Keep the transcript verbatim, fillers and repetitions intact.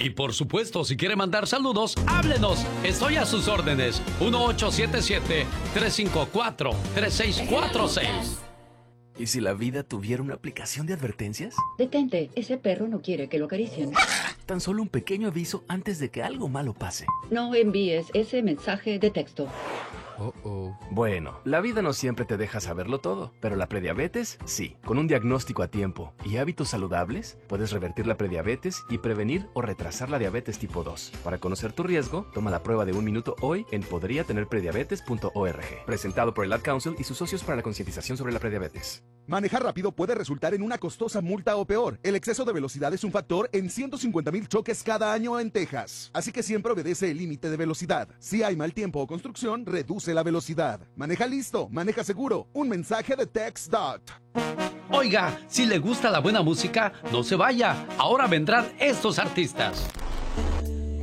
Y por supuesto, si quiere mandar saludos, háblenos. Estoy a sus órdenes. uno ocho siete siete, tres cinco cuatro, tres seis cuatro seis. ¿Y si la vida tuviera una aplicación de advertencias? Detente, ese perro no quiere que lo acaricien. Tan solo un pequeño aviso antes de que algo malo pase. No envíes ese mensaje de texto. Oh, oh. Bueno, la vida no siempre te deja saberlo todo, pero la prediabetes, sí. Con un diagnóstico a tiempo y hábitos saludables, puedes revertir la prediabetes y prevenir o retrasar la diabetes tipo dos. Para conocer tu riesgo, toma la prueba de un minuto hoy en podría tener prediabetes punto org. Presentado por el Ad Council y sus socios para la concientización sobre la prediabetes. Manejar rápido puede resultar en una costosa multa o peor. El exceso de velocidad es un factor en ciento cincuenta mil choques cada año en Texas. Así que siempre obedece el límite de velocidad. Si hay mal tiempo o construcción, reduce la velocidad. Maneja listo, maneja seguro. Un mensaje de TxDOT. Oiga, si le gusta la buena música, no se vaya. Ahora vendrán estos artistas.